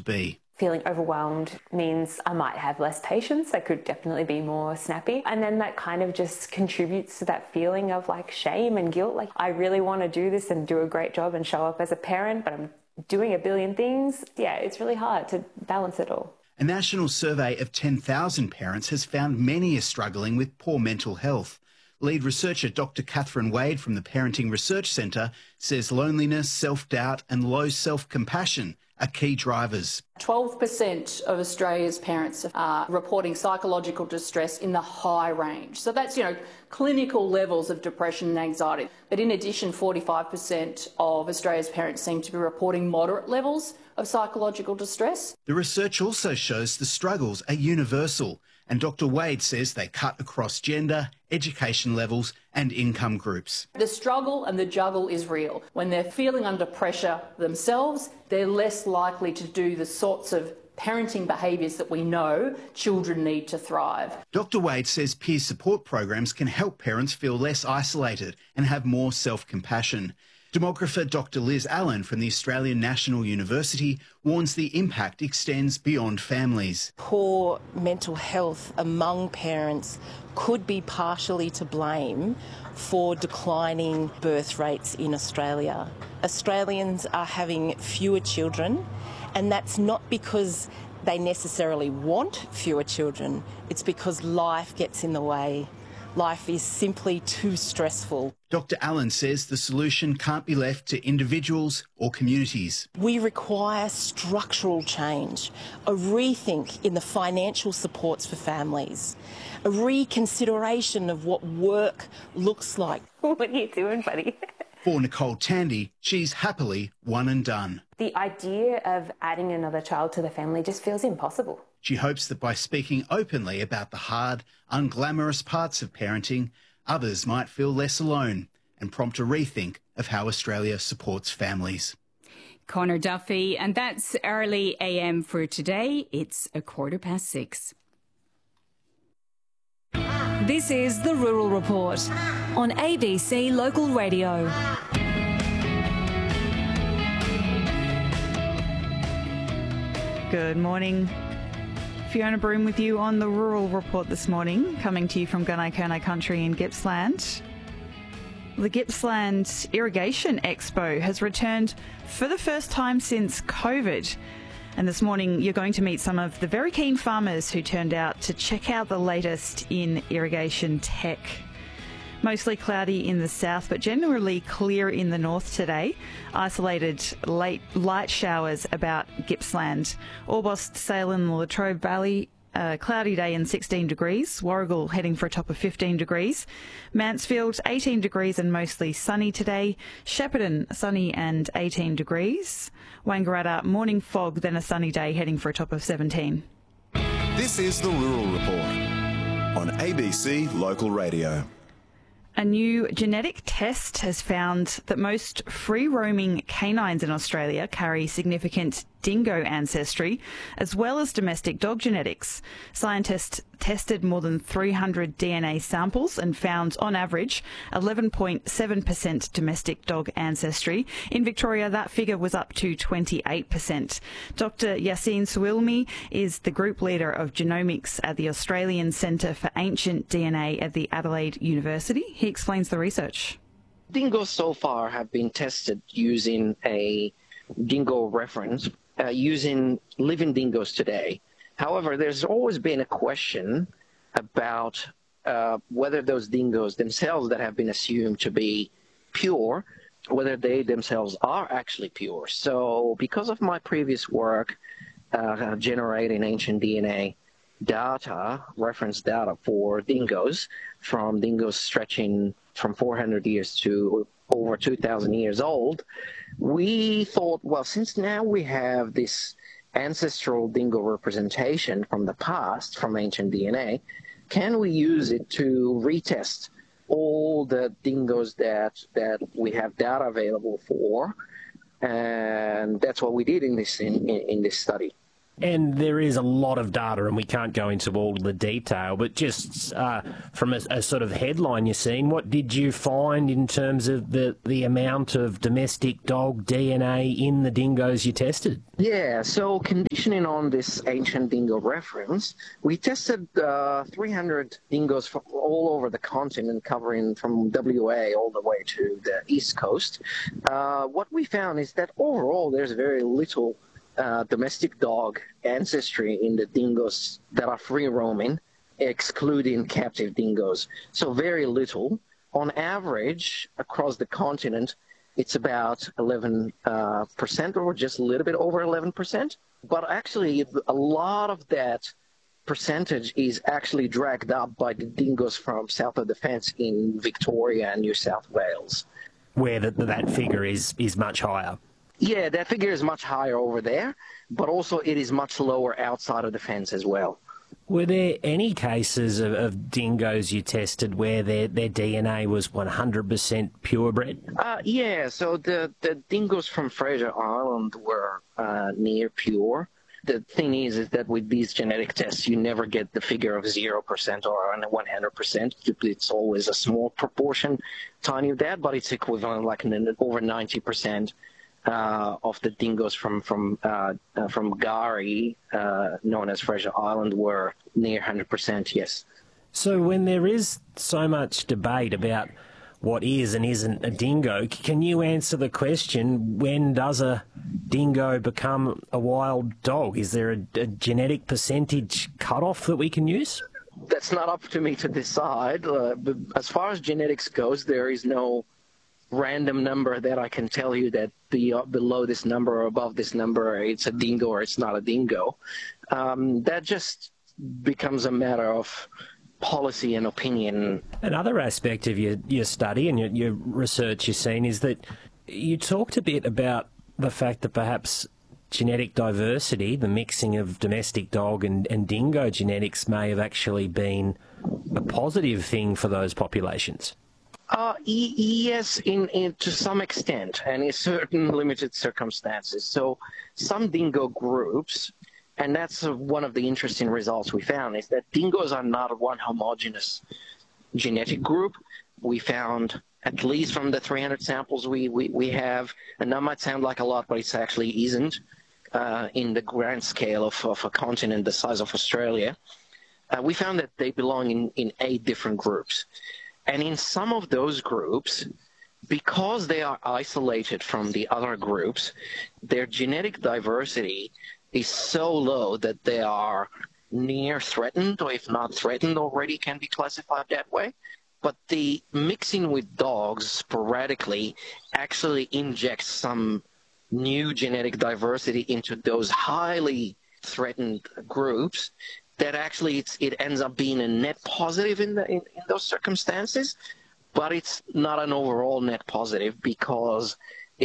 be. Feeling overwhelmed means I might have less patience. I could definitely be more snappy. And then that kind of just contributes to that feeling of like shame and guilt. Like I really want to do this and do a great job and show up as a parent, but I'm doing a billion things. Yeah, it's really hard to balance it all. A national survey of 10,000 parents has found many are struggling with poor mental health. Lead researcher Dr. Catherine Wade from the Parenting Research Centre says loneliness, self-doubt and low self-compassion are key drivers. 12% of Australia's parents are reporting psychological distress in the high range. So that's, clinical levels of depression and anxiety. But in addition, 45% of Australia's parents seem to be reporting moderate levels of psychological distress. The research also shows the struggles are universal, and Dr. Wade says they cut across gender, education levels and income groups. The struggle and the juggle is real. When they're feeling under pressure themselves, they're less likely to do the sorts of parenting behaviours that we know children need to thrive. Dr. Wade says peer support programs can help parents feel less isolated and have more self-compassion. Demographer Dr. Liz Allen from the Australian National University warns the impact extends beyond families. Poor mental health among parents could be partially to blame for declining birth rates in Australia. Australians are having fewer children, and that's not because they necessarily want fewer children. It's because life gets in the way. Life is simply too stressful. Dr. Allen says the solution can't be left to individuals or communities. We require structural change, a rethink in the financial supports for families, a reconsideration of what work looks like. What are you doing, buddy? For Nicole Tandy, she's happily one and done. The idea of adding another child to the family just feels impossible. She hopes that by speaking openly about the hard, unglamorous parts of parenting, others might feel less alone and prompt a rethink of how Australia supports families. Connor Duffy, and that's Early AM for today. It's 6:15. This is the Rural Report on ABC Local Radio. Good morning. Fiona Broom with you on the Rural Report this morning, coming to you from Gunai Country in Gippsland. The Gippsland Irrigation Expo has returned for the first time since COVID. And this morning you're going to meet some of the very keen farmers who turned out to check out the latest in irrigation tech. Mostly cloudy in the south, but generally clear in the north today. Isolated light showers about Gippsland. Orbost, Salem, Latrobe Valley, cloudy day and 16 degrees. Warragul heading for a top of 15 degrees. Mansfield, 18 degrees and mostly sunny today. Shepparton, sunny and 18 degrees. Wangaratta, morning fog, then a sunny day heading for a top of 17. This is the Rural Report on ABC Local Radio. A new genetic test has found that most free-roaming canines in Australia carry significant dingo ancestry, as well as domestic dog genetics. Scientists tested more than 300 DNA samples and found, on average, 11.7% domestic dog ancestry. In Victoria, that figure was up to 28%. Dr. Yassine Suilmi is the group leader of genomics at the Australian Centre for Ancient DNA at the Adelaide University. He explains the research. Dingoes so far have been tested using a dingo reference, using living dingoes today. However, there's always been a question about whether those dingoes themselves that have been assumed to be pure, whether they themselves are actually pure. So because of my previous work generating ancient DNA data, reference data for dingoes, from dingoes stretching from 400 years to over 2,000 years old, we thought, well, since now we have this ancestral dingo representation from the past, from ancient DNA, can we use it to retest all the dingoes that we have data available for? And that's what we did in this study. And there is a lot of data, and we can't go into all the detail, but just from a sort of headline you're seeing, what did you find in terms of the amount of domestic dog DNA in the dingoes you tested? Yeah, so conditioning on this ancient dingo reference, we tested 300 dingoes from all over the continent, covering from WA all the way to the East Coast. What we found is that overall there's very little domestic dog ancestry in the dingoes that are free roaming, excluding captive dingoes. So very little. On average, across the continent, it's about 11% or just a little bit over 11%. But actually, a lot of that percentage is actually dragged up by the dingoes from south of the fence in Victoria and New South Wales. Where that figure is much higher. Yeah, that figure is much higher over there, but also it is much lower outside of the fence as well. Were there any cases of dingoes you tested where their DNA was 100% purebred? Yeah, so the dingoes from Fraser Island were near pure. The thing is that with these genetic tests, you never get the figure of 0% or 100%. It's always a small proportion, tiny of that, but it's equivalent like over 90%. Of the dingoes from Gari, known as Fraser Island, were near 100%, yes. So when there is so much debate about what is and isn't a dingo, can you answer the question, when does a dingo become a wild dog? Is there a genetic percentage cutoff that we can use? That's not up to me to decide. As far as genetics goes, there is no random number that I can tell you that below this number or above this number it's a dingo or it's not a dingo. That just becomes a matter of policy and opinion. Another aspect of your study and your research you've seen is that you talked a bit about the fact that perhaps genetic diversity, the mixing of domestic dog and dingo genetics, may have actually been a positive thing for those populations. Yes, to some extent, and in certain limited circumstances. So some dingo groups, and that's one of the interesting results we found, is that dingoes are not one homogeneous genetic group. We found, at least from the 300 samples we have, and that might sound like a lot, but it actually isn't in the grand scale of a continent the size of Australia. We found that they belong in 8 different groups. And in some of those groups, because they are isolated from the other groups, their genetic diversity is so low that they are near threatened, or if not threatened already, can be classified that way. But the mixing with dogs sporadically actually injects some new genetic diversity into those highly threatened groups, that actually it ends up being a net positive in those circumstances, but it's not an overall net positive because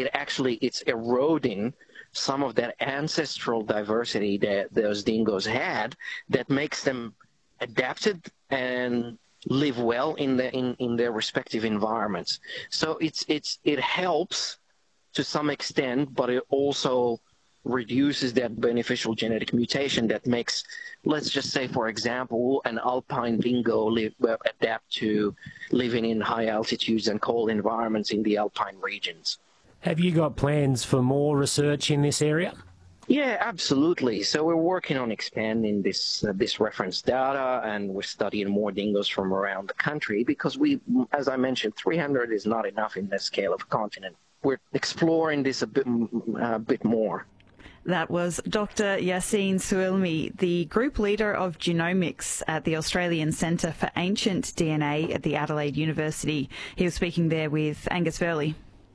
it's eroding some of that ancestral diversity that those dingoes had that makes them adapted and live well in their respective environments. So it helps to some extent, but it also reduces that beneficial genetic mutation that makes, let's just say, for example, an alpine dingo adapt to living in high altitudes and cold environments in the alpine regions. Have you got plans for more research in this area? Yeah, absolutely. So we're working on expanding this reference data, and we're studying more dingoes from around the country because as I mentioned, 300 is not enough in the scale of a continent. We're exploring this a bit more. That was Dr. Yassine Suilmi, the group leader of genomics at the Australian Centre for Ancient DNA at the Adelaide University. He was speaking there with Angus Verley.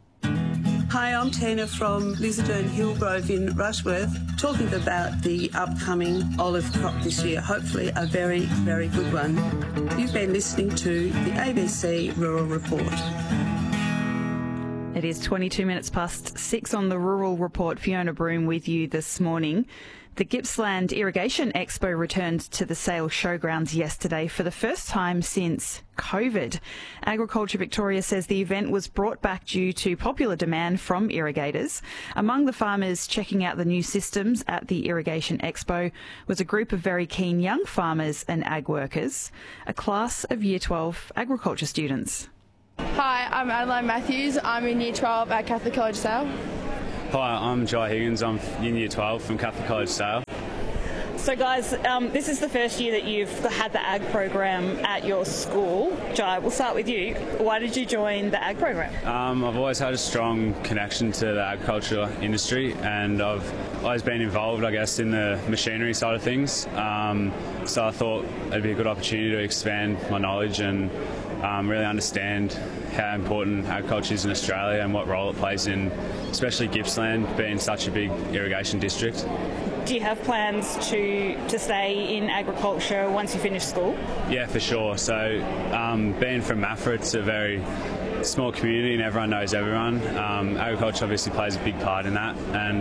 Hi, I'm Tina from Lizarderne Hillgrove in Rushworth, talking about the upcoming olive crop this year, hopefully a very, very good one. You've been listening to the ABC Rural Report. It is 22 minutes past 6 on the Rural Report. Fiona Broom with you this morning. The Gippsland Irrigation Expo returned to the Sale Showgrounds yesterday for the first time since COVID. Agriculture Victoria says the event was brought back due to popular demand from irrigators. Among the farmers checking out the new systems at the Irrigation Expo was a group of very keen young farmers and ag workers, a class of Year 12 agriculture students. Hi, I'm Adeline Matthews. I'm in Year 12 at Catholic College Sale. Hi, I'm Jai Higgins. I'm in Year 12 from Catholic College Sale. So guys, this is the first year that you've had the ag program at your school. Jai, we'll start with you. Why did you join the ag program? I've always had a strong connection to the agriculture industry, and I've always been involved, I guess, in the machinery side of things. So I thought it'd be a good opportunity to expand my knowledge and really understand how important agriculture is in Australia and what role it plays in, especially Gippsland being such a big irrigation district. Do you have plans to stay in agriculture once you finish school? Yeah, for sure. So being from Maffra, it's a very small community and everyone knows everyone. Agriculture obviously plays a big part in that, and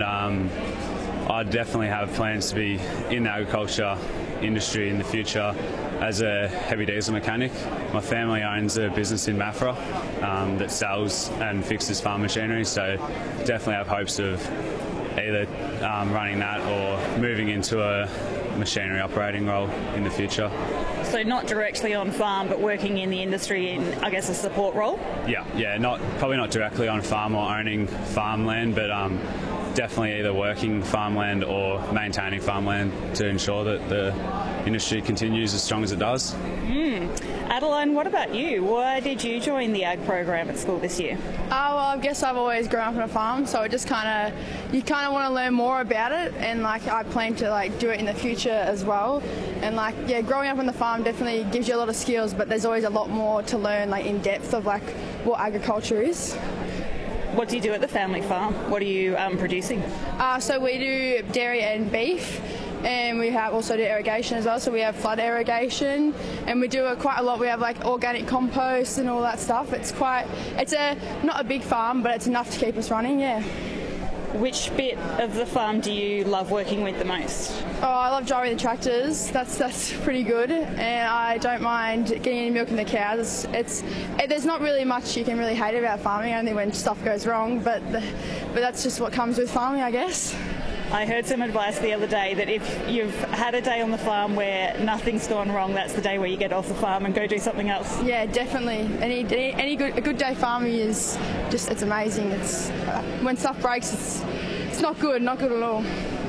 I definitely have plans to be in the agriculture industry in the future as a heavy diesel mechanic. My family owns a business in Maffra that sells and fixes farm machinery, so definitely have hopes of either running that or moving into a machinery operating role in the future. So not directly on farm, but working in the industry in, I guess, a support role? Yeah, probably not directly on farm or owning farmland, but definitely either working farmland or maintaining farmland to ensure that the industry continues as strong as it does. Adeline, what about you? Why did you join the ag program at school this year? Well, I guess I've always grown up on a farm, so it just you kind of want to learn more about it, and I plan to do it in the future as well. And growing up on the farm definitely gives you a lot of skills, but there's always a lot more to learn in depth of what agriculture is. What do you do at the family farm? What are you producing? So we do dairy and beef, and we also do irrigation as well. So we have flood irrigation, and we do quite a lot. We have organic compost and all that stuff. It's not a big farm, but it's enough to keep us running. Yeah. Which bit of the farm do you love working with the most? Oh, I love driving the tractors. That's pretty good, and I don't mind getting any milk in the cows. There's not really much you can really hate about farming, only when stuff goes wrong. But that's just what comes with farming, I guess. I heard some advice the other day that if you've had a day on the farm where nothing's gone wrong, that's the day where you get off the farm and go do something else. Yeah, definitely. A good day farming is it's amazing. When stuff breaks, it's not good at all.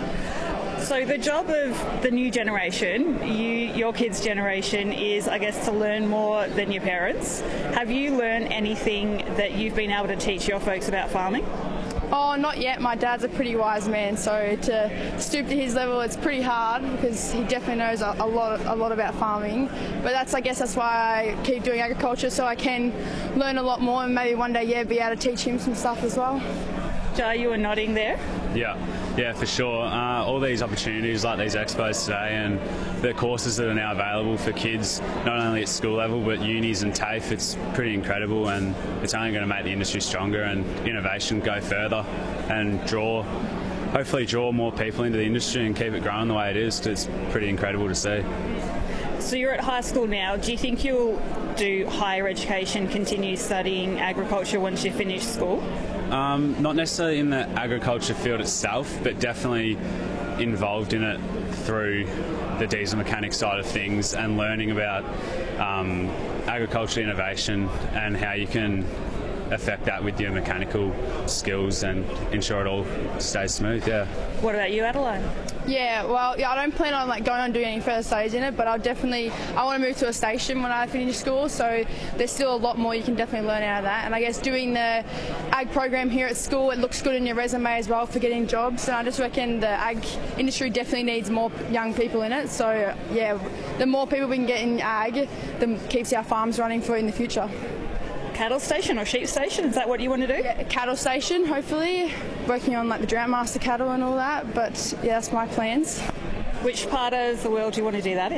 So the job of the new generation, your kids' generation, is, I guess, to learn more than your parents. Have you learned anything that you've been able to teach your folks about farming? Oh, not yet. My dad's a pretty wise man, so to stoop to his level, it's pretty hard because he definitely knows a lot about farming. But I guess that's why I keep doing agriculture, so I can learn a lot more and maybe one day, be able to teach him some stuff as well. Jai, you were nodding there. Yeah, for sure. All these opportunities like these expos today and the courses that are now available for kids, not only at school level but unis and TAFE, it's pretty incredible, and it's only going to make the industry stronger and innovation go further and hopefully draw more people into the industry and keep it growing the way it is, because it's pretty incredible to see. So you're at high school now. Do you think you'll do higher education, continue studying agriculture once you finish school? Not necessarily in the agriculture field itself, but definitely involved in it through the diesel mechanic side of things and learning about agriculture innovation and how you can affect that with your mechanical skills and ensure it all stays smooth. Yeah. What about you, Adeline? Yeah, I don't plan on going on doing any further studies in it, but I want to move to a station when I finish school, so there's still a lot more you can definitely learn out of that. And I guess doing the ag program here at school, it looks good in your resume as well for getting jobs, and I just reckon the ag industry definitely needs more young people in it. So yeah, the more people we can get in ag, the keeps our farms running for in the future. Cattle station or sheep station? Is that what you want to do? Yeah, cattle station, hopefully. Working on the Drought Master cattle and all that, but yeah, that's my plans. Which part of the world do you want to do that in?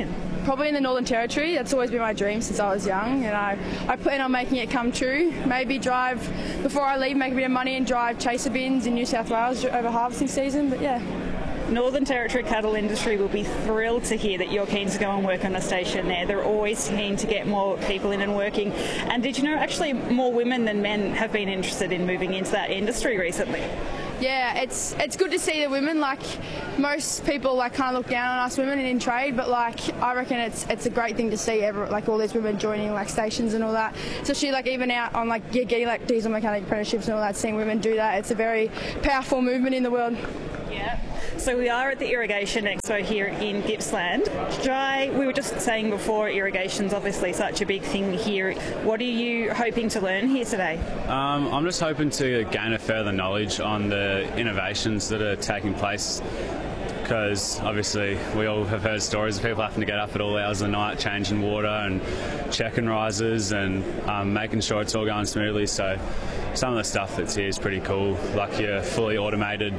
Probably in the Northern Territory. That's always been my dream since I was young, and I plan on making it come true. Maybe drive, before I leave, make a bit of money and drive chaser bins in New South Wales over harvesting season, but yeah. Northern Territory cattle industry will be thrilled to hear that you're keen to go and work on a station there. They're always keen to get more people in and working. And did you know actually more women than men have been interested in moving into that industry recently? Yeah, it's good to see the women. Like, most people like kind of look down on us women in trade, but like I reckon it's a great thing to see like all these women joining like stations and all that. Especially like even out on like getting like diesel mechanic apprenticeships and all that, seeing women do that, it's a very powerful movement in the world. Yeah. So we are at the Irrigation Expo here in Gippsland. Jai, we were just saying before, irrigation's obviously such a big thing here. What are you hoping to learn here today? I'm just hoping to gain a further knowledge on the innovations that are taking place, because obviously we all have heard stories of people having to get up at all hours of the night, changing water and checking risers and making sure it's all going smoothly. So some of the stuff that's here is pretty cool, like your fully automated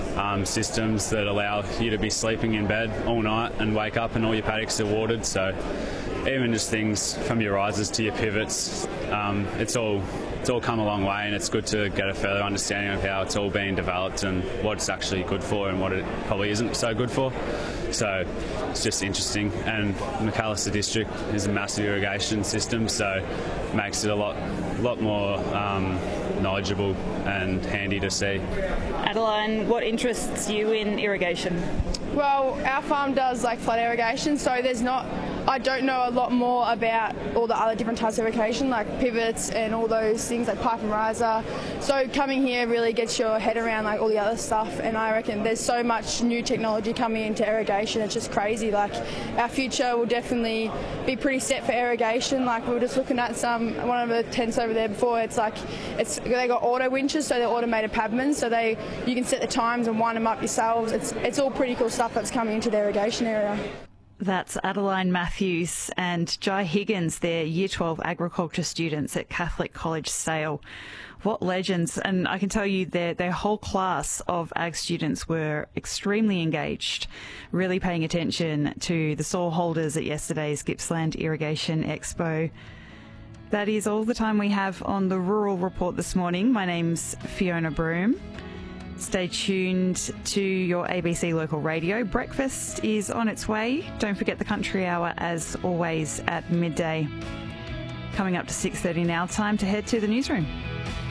systems that allow you to be sleeping in bed all night and wake up and all your paddocks are watered. So even just things from your risers to your pivots, it's all come a long way, and it's good to get a further understanding of how it's all being developed and what it's actually good for and what it probably isn't so good for. So it's just interesting, and Macalister District is a massive irrigation system, so it makes it a lot more knowledgeable and handy to see. Adeline, what interests you in irrigation? Well, our farm does like flood irrigation, so I don't know a lot more about all the other different types of irrigation, like pivots and all those things like pipe and riser. So coming here really gets your head around like all the other stuff, and I reckon there's so much new technology coming into irrigation, it's just crazy. Like, our future will definitely be pretty set for irrigation. Like, we were just looking at one of the tents over there before, they got auto winches, so they're automated pabmans, so you can set the times and wind them up yourselves. It's all pretty cool stuff that's coming into the irrigation area. That's Adeline Matthews and Jai Higgins. They're Year 12 agriculture students at Catholic College Sale. What legends. And I can tell you their whole class of ag students were extremely engaged, really paying attention to the stall holders at yesterday's Gippsland Irrigation Expo. That is all the time we have on the Rural Report this morning. My name's Fiona Broom. Stay tuned to your ABC local radio. Breakfast is on its way. Don't forget the Country Hour, as always, at midday. Coming up to 6:30 now, time to head to the newsroom.